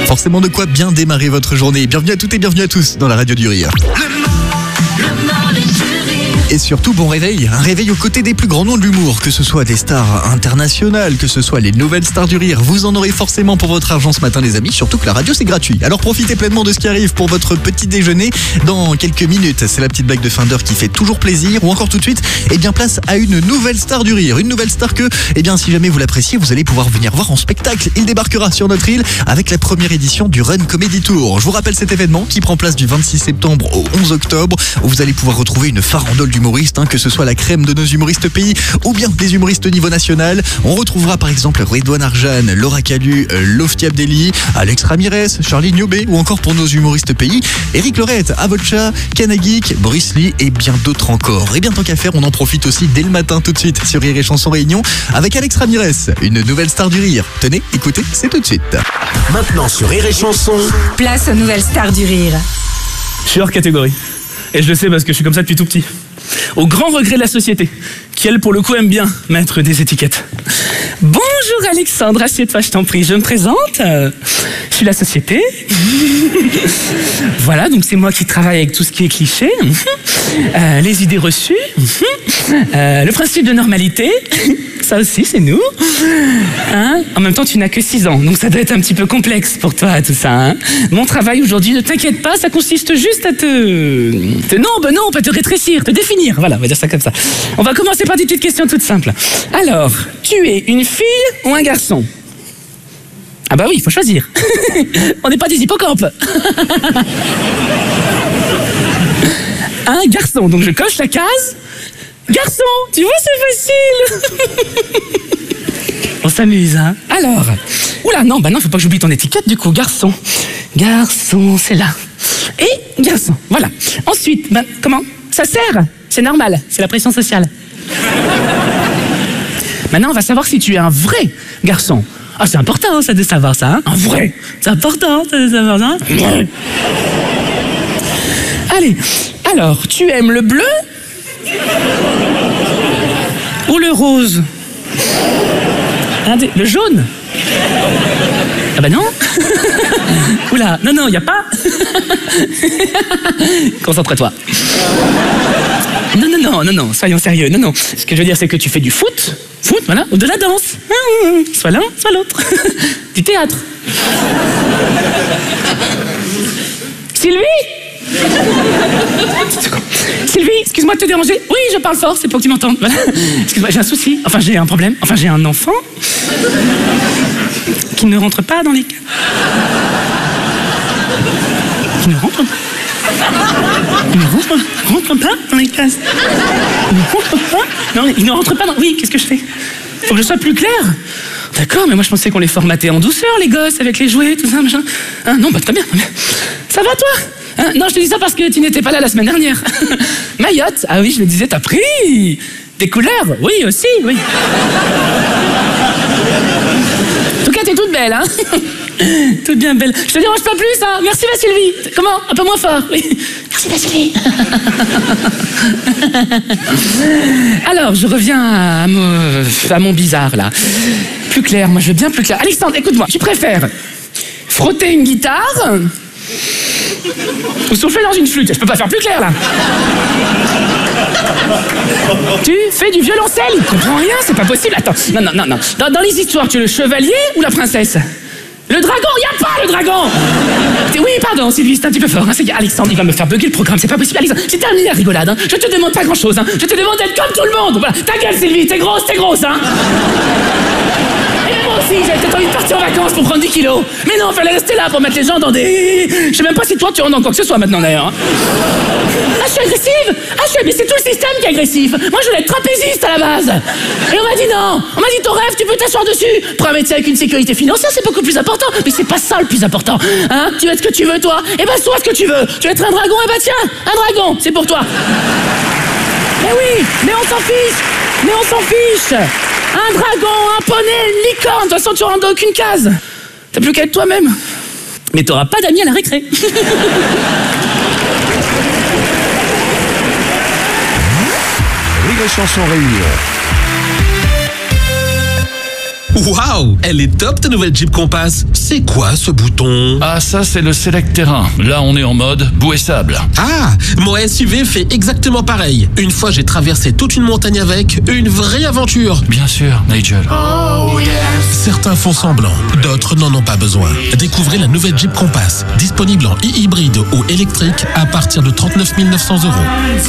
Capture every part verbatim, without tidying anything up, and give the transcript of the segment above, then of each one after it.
Forcément de quoi bien démarrer votre journée. Bienvenue à toutes et bienvenue à tous dans la radio du rire. Et surtout, bon réveil, un réveil aux côtés des plus grands noms de l'humour, que ce soit des stars internationales, que ce soit les nouvelles stars du rire, vous en aurez forcément pour votre argent ce matin les amis, surtout que la radio c'est gratuit. Alors profitez pleinement de ce qui arrive pour votre petit déjeuner dans quelques minutes. C'est la petite blague de fin d'heure qui fait toujours plaisir, ou encore tout de suite, eh bien place à une nouvelle star du rire, une nouvelle star que, eh bien si jamais vous l'appréciez, vous allez pouvoir venir voir en spectacle. Il débarquera sur notre île avec la première édition du Run Comedy Tour. Je vous rappelle cet événement qui prend place du vingt-six septembre au onze octobre, où vous allez pouvoir retrouver une farandole d'humoristes, hein, que ce soit la crème de nos humoristes pays ou bien des humoristes au niveau national. On retrouvera par exemple Redouane Arjan, Laura Calu, Lofty Abdelli, Alex Ramirez, Charlie Niobé, ou encore pour nos humoristes pays, Eric Lorette, Avocha, Kanagik, Boris Lee et bien d'autres encore. Et bien tant qu'à faire, on en profite aussi dès le matin tout de suite sur Rire et Chanson Réunion avec Alex Ramirez, une nouvelle star du rire. Tenez, écoutez, c'est tout de suite. Maintenant sur Rire et Chanson, place aux nouvelles stars du rire. Je suis hors catégorie. Et je le sais parce que je suis comme ça depuis tout petit. Au grand regret de la société, qui elle pour le coup aime bien mettre des étiquettes. Bonjour Alexandre, assieds-toi je t'en prie, je me présente. Euh, je suis la société. Voilà, donc c'est moi qui travaille avec tout ce qui est cliché. Euh, les idées reçues. Euh, le principe de normalité. Ça aussi, c'est nous. Hein? En même temps, tu n'as que six ans, donc ça doit être un petit peu complexe pour toi, tout ça. Hein? Mon travail aujourd'hui, ne t'inquiète pas, ça consiste juste à te... te... Non, ben non, pas te rétrécir, te définir. Voilà, on va dire ça comme ça. On va commencer par des petites questions toutes simples. Alors, tu es une fille ou un garçon? Ah bah oui, il faut choisir. On n'est pas des hippocampes. Un garçon, donc je coche la case. Garçon, tu vois, c'est facile. On s'amuse, hein. Alors, oula, non, bah non, faut pas que j'oublie ton étiquette, du coup, garçon. Garçon, c'est là. Et garçon, voilà. Ensuite, ben, comment? Ça sert? C'est normal, c'est la pression sociale. Maintenant, on va savoir si tu es un vrai garçon. Ah, c'est important, ça, de savoir ça, hein. Un vrai. C'est important, ça, de savoir ça. Ouais. Allez, alors, tu aimes le bleu ou le rose? Le jaune? Ah bah non. Oula, non, non, il n'y a pas. Concentre-toi. Non, non, non, non, non, soyons sérieux. Non, non. Ce que je veux dire, c'est que tu fais du foot, foot, voilà, ou de la danse. Soit l'un, soit l'autre. Du théâtre. Sylvie? Sylvie, excuse-moi de te déranger. Oui, je parle fort, c'est pour que tu m'entendes. Voilà. Excuse-moi, j'ai un souci. Enfin, j'ai un problème. Enfin, j'ai un enfant qui ne rentre pas dans les cases. Qui ne rentre pas. Il ne rentre, rentre pas dans les cases. Il ne rentre pas. Non, il ne rentre pas dans... Oui, qu'est-ce que je fais? Faut que je sois plus clair. D'accord, mais moi je pensais qu'on les formatait en douceur, les gosses, avec les jouets, tout ça, machin. Hein, non, bah très bien. Ça va, toi? Hein, non, je te dis ça parce que tu n'étais pas là la semaine dernière. Mayotte, ah oui, je le disais, t'as pris des couleurs? Oui, aussi, oui. En tout cas, t'es toute belle, hein. Toute bien belle. Je te dérange pas plus, hein. Merci, ma Sylvie. Comment? Un peu moins fort, oui. Merci, ma Sylvie. Alors, je reviens à mon, à mon bizarre, là. Plus clair, moi, je veux bien plus clair. Alexandre, écoute-moi, tu préfères frotter une guitare ou souffler dans une flûte? Je peux pas faire plus clair, là. Tu fais du violoncelle? Il comprend rien, c'est pas possible. Attends, non, non, non, non. Dans, dans les histoires, tu es le chevalier ou la princesse? Le dragon, y a pas le dragon. Oui, pardon, Sylvie, c'est un petit peu fort. Hein. C'est Alexandre, il va me faire bugger le programme, c'est pas possible. Alexandre, c'est terminé la rigolade. Hein. Je te demande pas grand-chose. Hein. Je te demande d'être comme tout le monde. Voilà. Ta gueule, Sylvie, t'es grosse, t'es grosse, hein. Et moi aussi, j'avais peut-être envie de partir en vacances pour prendre dix kilos. Mais non, fallait rester là pour mettre les gens dans des... Je sais même pas si toi, tu rentres dans quoi que ce soit maintenant, d'ailleurs. Hein. Ah, je suis agressive. Ah, je suis... Mais c'est tout le système qui est agressif. Moi, je voulais être trapéziste à la base. Et on m'a dit non. On m'a dit ton rêve, tu peux t'asseoir dessus. Pour un métier avec une sécurité financière, c'est beaucoup plus important. Mais c'est pas ça le plus important. Hein? Tu veux être ce que tu veux, toi? Eh ben, sois ce que tu veux. Tu veux être un dragon? Eh ben, tiens, un dragon, c'est pour toi. Mais oui, mais on s'en fiche. Mais on s'en fiche. Un dragon, un poney, une licorne. De toute façon, tu rentres dans aucune case. T'as plus qu'à être toi-même. Mais t'auras pas d'amis à la récré. Rire et Chanson Réunion. Waouh, elle est top ta nouvelle Jeep Compass. C'est quoi ce bouton? Ah, ça c'est le Select Terrain. Là on est en mode boue et sable. Ah, mon S U V fait exactement pareil. Une fois j'ai traversé toute une montagne avec, une vraie aventure. Bien sûr, Nigel. Oh yes. Certains font semblant, d'autres n'en ont pas besoin. Découvrez la nouvelle Jeep Compass, disponible en e-hybride ou électrique à partir de trente-neuf mille neuf cents euros.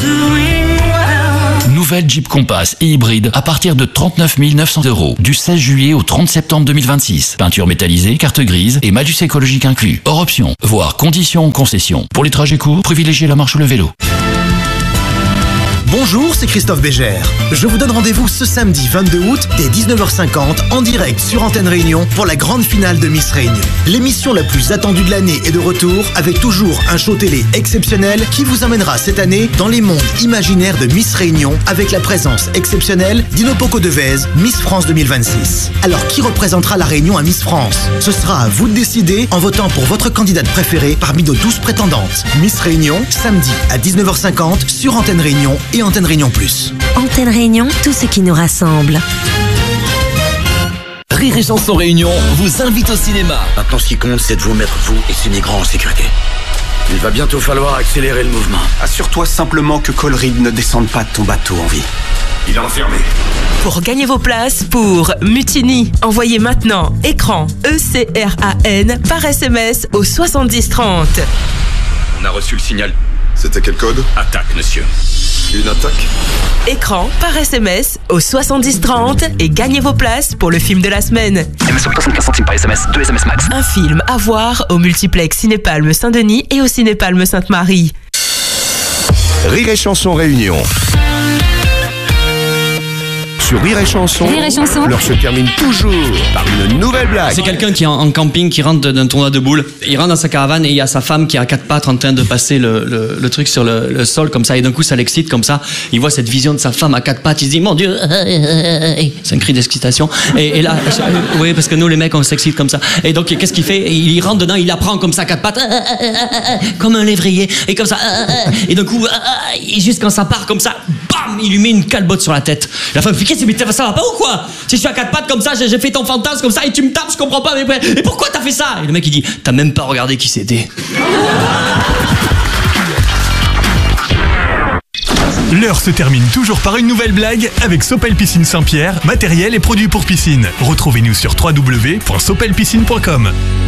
Nouvelle Jeep Compass et hybride à partir de trente-neuf mille neuf cents euros. Du seize juillet au trente septembre deux mille vingt-six. Peinture métallisée, carte grise et malus écologique inclus. Hors option, voire conditions ou concessions. Pour les trajets courts, privilégiez la marche ou le vélo. Bonjour, c'est Christophe Bégère. Je vous donne rendez-vous ce samedi vingt-deux août dès dix-neuf heures cinquante en direct sur Antenne Réunion pour la grande finale de Miss Réunion. L'émission la plus attendue de l'année est de retour avec toujours un show télé exceptionnel qui vous emmènera cette année dans les mondes imaginaires de Miss Réunion avec la présence exceptionnelle d'Ino Poco Devez, Miss France deux mille vingt-six. Alors qui représentera la Réunion à Miss France? Ce sera à vous de décider en votant pour votre candidate préférée parmi nos douze prétendantes. Miss Réunion, samedi à dix-neuf heures cinquante sur Antenne Réunion et Antenne Réunion Plus. Antenne Réunion, tout ce qui nous rassemble. Rire et Chanson Réunion vous invite au cinéma. Maintenant, ce qui compte, c'est de vous mettre, vous et ces migrants en sécurité. Il va bientôt falloir accélérer le mouvement. Assure-toi simplement que Colryd ne descende pas de ton bateau en vie. Il est enfermé. Pour gagner vos places pour Mutiny, envoyez maintenant écran E C R A N par S M S au soixante-dix trente. On a reçu le signal. C'était quel code? Attaque, monsieur. Une attaque? Écran par S M S au soixante-dix trente et gagnez vos places pour le film de la semaine. soixante-quinze centimes par S M S, deux S M S max. Un film à voir au multiplex Cinépalme Saint-Denis et au Cinépalme Sainte-Marie. Rire et Chanson Réunion. Sur Rire et Chanson, Rire et Chanson, l'heure se termine toujours par une nouvelle blague. C'est quelqu'un qui est en, en camping, qui rentre d'un tournoi de boules. Il rentre dans sa caravane et il y a sa femme qui est à quatre pattes en train de passer le, le, le truc sur le, le sol comme ça. Et d'un coup, ça l'excite comme ça. Il voit cette vision de sa femme à quatre pattes. Il se dit, mon Dieu, c'est un cri d'excitation. Et, et là, oui, parce que nous, les mecs, on s'excite comme ça. Et donc, qu'est-ce qu'il fait? Il rentre dedans, il apprend comme ça à quatre pattes, comme un lévrier. Et comme ça. Et d'un coup, et juste quand ça part comme ça, bam, il lui met une calbotte sur la tête. La femme fait, mais ça va pas ou quoi? Si je suis à quatre pattes comme ça, j'ai fait ton fantasme comme ça et tu me tapes, je comprends pas, mais, mais pourquoi t'as fait ça? Et le mec il dit, t'as même pas regardé qui c'était. L'heure se termine toujours par une nouvelle blague avec Sopel Piscine Saint-Pierre, matériel et produits pour piscine. Retrouvez-nous sur w w w point sopel piscine point com.